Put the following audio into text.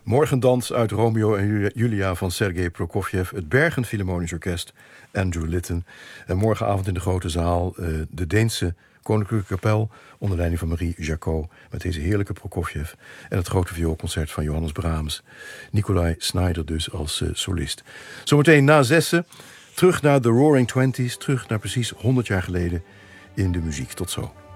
Morgendans uit Romeo en Julia van Sergei Prokofjev. Het Bergen Philharmonisch Orkest, Andrew Litton. En morgenavond in de grote zaal de Deense Koninklijke Kapel onder leiding van Marie Jacot met deze heerlijke Prokofjev. En het grote vioolconcert van Johannes Brahms. Nikolai Snyder dus als solist. Zometeen na 6:00 terug naar de Roaring Twenties. Terug naar precies 100 jaar geleden in de muziek. Tot zo.